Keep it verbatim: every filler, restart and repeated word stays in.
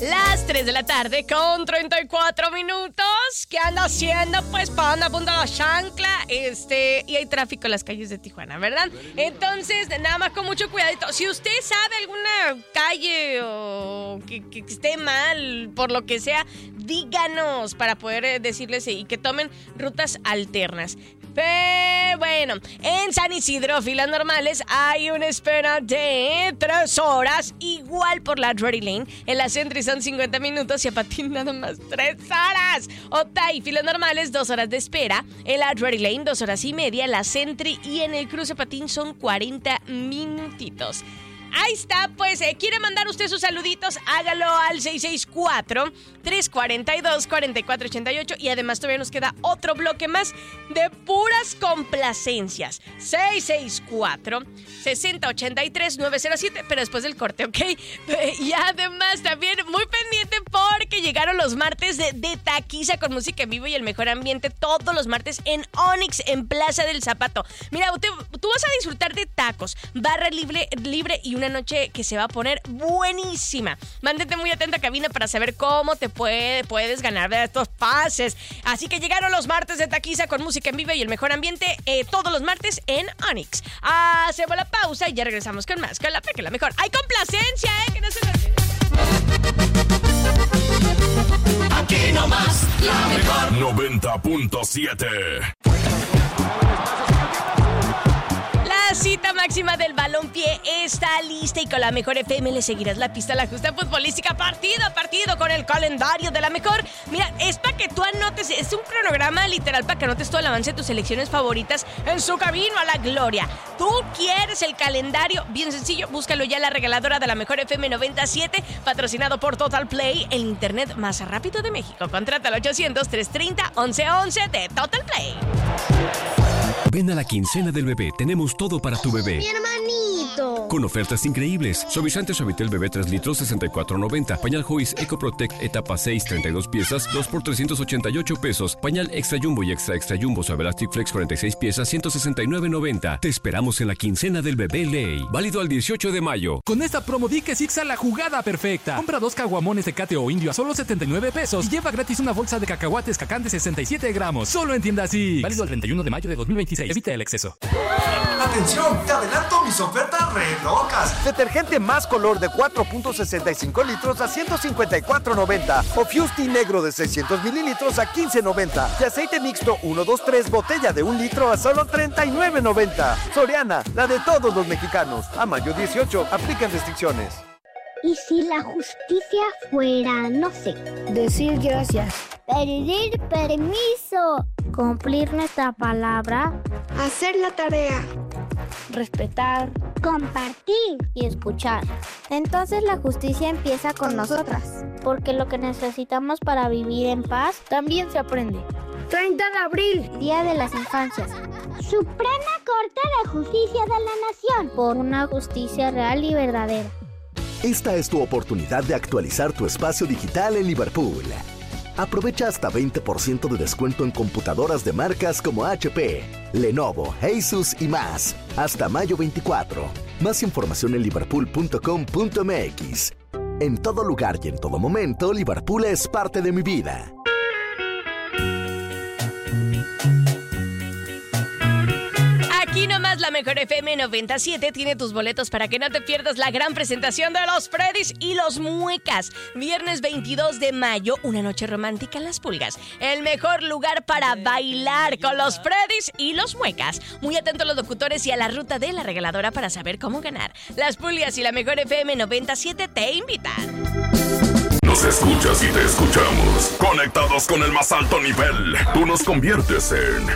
Las tres de la tarde con treinta y cuatro minutos. ¿Qué anda haciendo? Pues para anda a punta la chancla. Este, y hay tráfico en las calles de Tijuana, ¿verdad? Entonces, nada más con mucho cuidadito. Si usted sabe alguna calle o que, que esté mal, por lo que sea, díganos para poder decirles y que tomen rutas alternas. Pero bueno, en San Isidro, filas normales, hay una espera de tres horas, igual por la Drury Lane. En la Sentry son cincuenta minutos y a Patín nada más tres horas. Otay, filas normales, dos horas de espera. En la Drury Lane, dos horas y media. La Sentry y en el cruce Patín son cuarenta minutitos. Ahí está, pues, eh, ¿quiere mandar usted sus saluditos? Hágalo al seis seis cuatro, tres cuatro dos, cuatro cuatro ocho ocho. Y además todavía nos queda otro bloque más de puras complacencias. seis seis cuatro, seis cero ocho tres, nueve cero siete, pero después del corte, ¿ok? Y además también muy pendiente porque llegaron los martes de, de taquiza con música en vivo y el mejor ambiente todos los martes en Onyx, en Plaza del Zapato. Mira, usted, tú vas a disfrutar de tacos, barra libre, libre y una noche que se va a poner buenísima. Mantente muy atenta a cabina para saber cómo te puede, puedes ganar de estos pases. Así que llegaron los martes de taquiza con música en vivo y el mejor ambiente eh, todos los martes en Onyx. Hacemos la pausa y ya regresamos con más, con la Peque, la mejor. ¡Hay complacencia, eh! Que no se lo olvide. Aquí nomás, la mejor. noventa punto siete. La cita máxima del balompié está lista y con la mejor F M le seguirás la pista a la justa futbolística partido a partido con el calendario de la mejor. Mira, es para que tú anotes, es un cronograma literal para que anotes todo el avance de tus selecciones favoritas en su camino a la gloria. Tú quieres el calendario, bien sencillo, búscalo ya en la regaladora de la mejor F M noventa y siete, patrocinado por Total Play, el internet más rápido de México. Contrata al ochocientos, trescientos treinta, once once de Total Play. Ven a la quincena del bebé, tenemos todo para tu bebé. ¡Mi hermanito! Con ofertas increíbles. Suavizante Suavitel Bebé tres litros, sesenta y cuatro noventa. Pañal Joyce Eco Protect etapa seis, treinta y dos piezas, dos por trescientos ochenta y ocho pesos. Pañal Extra Jumbo y Extra Extra Jumbo Suavelastic Flex cuarenta y seis piezas, ciento sesenta y nueve noventa. Te esperamos en la quincena del bebé Ley. Válido al dieciocho de mayo. Con esta promo di que Sixa la jugada perfecta. Compra dos caguamones de Cate o Indio a solo setenta y nueve pesos y lleva gratis una bolsa de cacahuates Cacán de sesenta y siete gramos. Solo en tienda Six. Válido el treinta y uno de mayo de dos mil veintiséis. Evita el exceso. ¡Atención! ¡Te adelanto mis ofertas re locas! Detergente Más Color de cuatro punto sesenta y cinco litros a ciento cincuenta y cuatro noventa. O Fusti Negro de seiscientos mililitros a quince noventa. Y aceite mixto uno dos tres botella de un litro a solo treinta y nueve noventa. Soriana, la de todos los mexicanos. A mayo dieciocho, aplican restricciones. ¿Y si la justicia fuera, no sé, decir gracias, pedir permiso, cumplir nuestra palabra, hacer la tarea, respetar, compartir y escuchar? Entonces la justicia empieza con nosotras, porque lo que necesitamos para vivir en paz también se aprende. treinta de abril, Día de las Infancias. Suprema Corte de Justicia de la Nación, por una justicia real y verdadera. Esta es tu oportunidad de actualizar tu espacio digital en Liverpool. Aprovecha hasta veinte por ciento de descuento en computadoras de marcas como H P, Lenovo, Asus y más. Hasta mayo veinticuatro. Más información en liverpool punto com punto m x. En todo lugar y en todo momento, Liverpool es parte de mi vida. Aquí nomás la mejor F M noventa y siete tiene tus boletos para que no te pierdas la gran presentación de los Freddys y los Muecas. Viernes veintidós de mayo, una noche romántica en Las Pulgas. El mejor lugar para bailar con los Freddys y los Muecas. Muy atentos a los locutores y a la ruta de la regaladora para saber cómo ganar. Las Pulgas y la mejor F M noventa y siete te invitan. Nos escuchas y te escuchamos. Conectados con el más alto nivel. Tú nos conviertes en